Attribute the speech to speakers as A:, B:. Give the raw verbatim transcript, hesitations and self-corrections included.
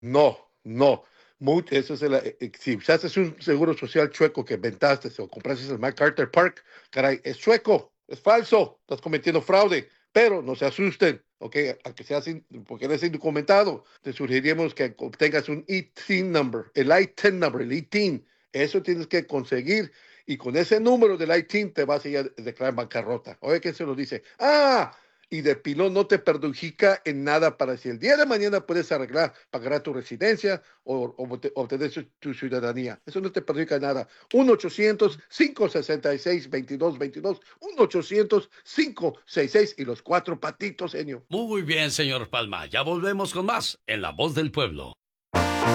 A: No, no. Mu- eso es el, eh, eh, si usaste un seguro social chueco que inventaste o compraste el MacArthur Park, caray, es chueco, es falso, estás cometiendo fraude, pero no se asusten, ¿ok? Aunque sea sin, porque eres indocumentado, te sugerimos que obtengas un I T I N number, el I T I N number, el I T I N, eso tienes que conseguir y con ese número del I T I N te vas a ir a declarar bancarrota. Oye, ¿quién se lo dice? Ah, y de pilón no te perjudica en nada para si el día de mañana puedes arreglar, pagar tu residencia o, o obtener su, tu ciudadanía. Eso no te perjudica en nada. uno ochocientos, cinco seis seis, veintidós veintidós, uno ochocientos, cinco seis seis y los cuatro patitos, genio.
B: Muy bien, señor Palma. Ya volvemos con más en La Voz del Pueblo.